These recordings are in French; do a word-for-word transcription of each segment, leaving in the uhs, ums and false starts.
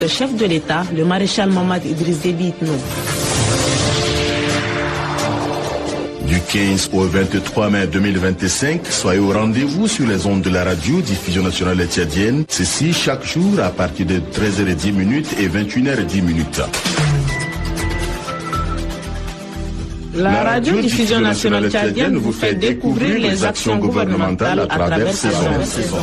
Le chef de l'État, le maréchal Mohamed Idriss Déby Itno. Du quinze au vingt-trois mai deux mille vingt-cinq, soyez au rendez-vous sur les ondes de la radio diffusion nationale tchadienne. Ceci chaque jour à partir de treize heures dix et vingt et une heures dix. La radio diffusion nationale tchadienne vous fait découvrir les actions gouvernementales à travers ces ondes.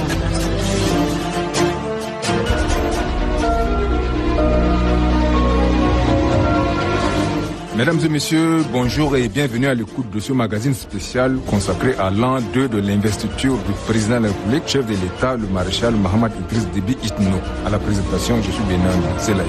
Mesdames et messieurs, bonjour et bienvenue à l'écoute de ce magazine spécial consacré à l'an deux de l'investiture du président de la République, chef de l'État, le maréchal Mohamed Idriss Déby Itno. À la présentation, je suis Benan Zelaï.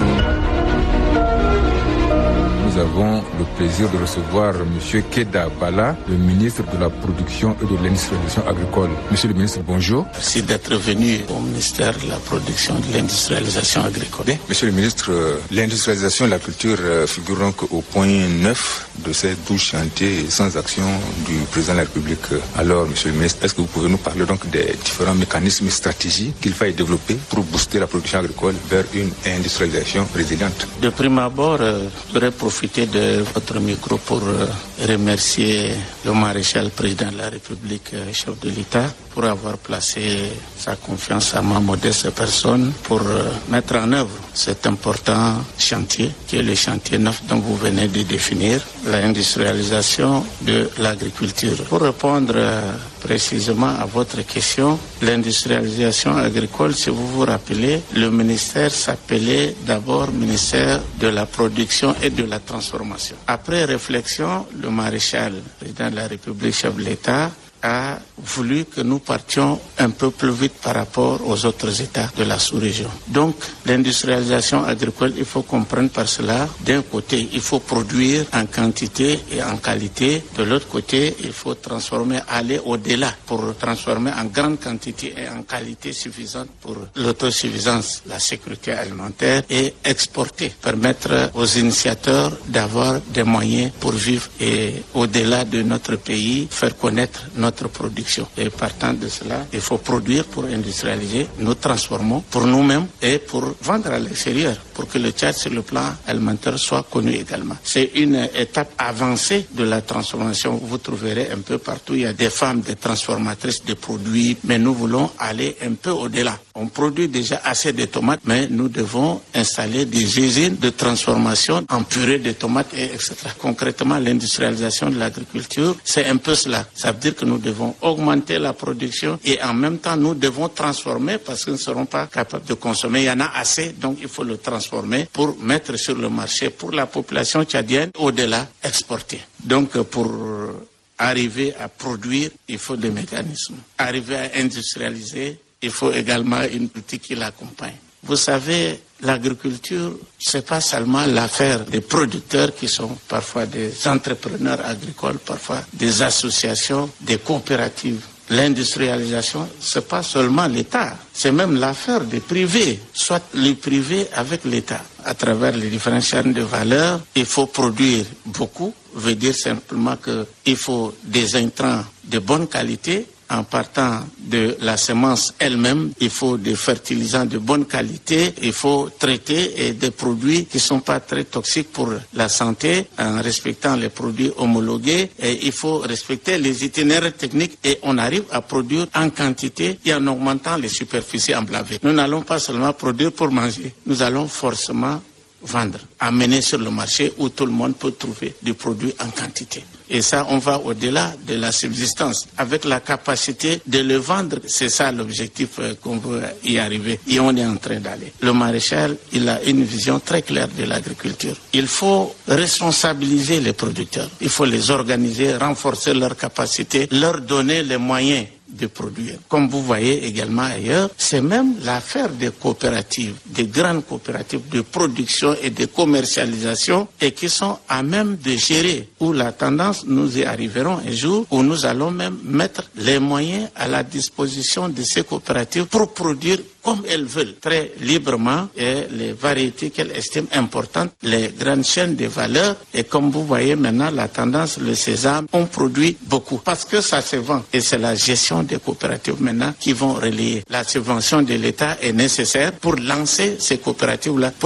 Nous avons le plaisir de recevoir M. Keda Bala, le ministre de la Production et de l'Industrialisation agricole. Monsieur le ministre, bonjour. Merci d'être venu au ministère de la Production et de l'Industrialisation agricole. Monsieur le ministre, l'industrialisation et la culture figurent donc au point neuf de ces douze chantiers sans action du président de la République. Alors, monsieur le ministre, est-ce que vous pouvez nous parler donc des différents mécanismes et stratégies qu'il faille développer pour booster la production agricole vers une industrialisation résiliente? De prime abord, euh, je voudrais profiter de votre micro pour euh, remercier le maréchal président de la République, euh, chef de l'État, pour avoir placé sa confiance à ma modeste personne pour euh, mettre en œuvre cet important chantier qui est le chantier neuf dont vous venez de définir, l'industrialisation de l'agriculture. Pour répondre euh, précisément à votre question, l'industrialisation agricole, si vous vous rappelez, le ministère s'appelait d'abord ministère de la production et de la transformation. Après réflexion, le maréchal président de la République, chef de l'État, a voulu que nous partions un peu plus vite par rapport aux autres États de la sous-région. Donc, l'industrialisation agricole, il faut comprendre par cela, d'un côté, il faut produire en quantité et en qualité. De l'autre côté, il faut transformer, aller au-delà pour transformer en grande quantité et en qualité suffisante pour l'autosuffisance, la sécurité alimentaire et exporter, permettre aux initiateurs d'avoir des moyens pour vivre et au-delà de notre pays, faire connaître notre notre production. Et partant de cela, il faut produire pour industrialiser, nous transformons pour nous-mêmes et pour vendre à l'extérieur, pour que le Tchad sur le plan alimentaire soit connu également. C'est une étape avancée de la transformation. Vous trouverez un peu partout, il y a des femmes, des transformatrices de produits, mais nous voulons aller un peu au-delà. On produit déjà assez de tomates, mais nous devons installer des usines de transformation en purée de tomates, et et cetera. Concrètement, l'industrialisation de l'agriculture, c'est un peu cela. Ça veut dire que nous devons augmenter la production et en même temps nous devons transformer parce que nous ne serons pas capables de consommer. Il y en a assez, donc il faut le transformer pour mettre sur le marché pour la population tchadienne, au-delà, exporter. Donc pour arriver à produire, il faut des mécanismes. Arriver à industrialiser, il faut également une politique qui l'accompagne. Vous savez, l'agriculture, c'est pas seulement l'affaire des producteurs qui sont parfois des entrepreneurs agricoles, parfois des associations, des coopératives. L'industrialisation, c'est pas seulement l'État, c'est même l'affaire des privés, soit les privés avec l'État. À travers les différentes chaînes de valeur, il faut produire beaucoup, veut dire simplement qu'il faut des intrants de bonne qualité. En partant de la semence elle-même, il faut des fertilisants de bonne qualité, il faut traiter et des produits qui ne sont pas très toxiques pour la santé en respectant les produits homologués, et il faut respecter les itinéraires techniques et on arrive à produire en quantité et en augmentant les superficies emblavées. Nous n'allons pas seulement produire pour manger, nous allons forcément vendre, amener sur le marché où tout le monde peut trouver des produits en quantité. Et ça, on va au-delà de la subsistance. Avec la capacité de le vendre, c'est ça l'objectif euh, qu'on veut y arriver. Et on est en train d'aller. Le maréchal, il a une vision très claire de l'agriculture. Il faut responsabiliser les producteurs. Il faut les organiser, renforcer leurs capacités, leur donner les moyens de produire. Comme vous voyez également ailleurs, c'est même l'affaire des coopératives, des grandes coopératives de production et de commercialisation et qui sont à même de gérer, où la tendance, nous y arriverons un jour, où nous allons même mettre les moyens à la disposition de ces coopératives pour produire comme elles veulent, très librement, et les variétés qu'elles estiment importantes, les grandes chaînes de valeur. Et comme vous voyez maintenant, la tendance, le sésame, on produit beaucoup parce que ça se vend. Et c'est la gestion des coopératives maintenant qui vont relayer. La subvention de l'État est nécessaire pour lancer ces coopératives-là, pour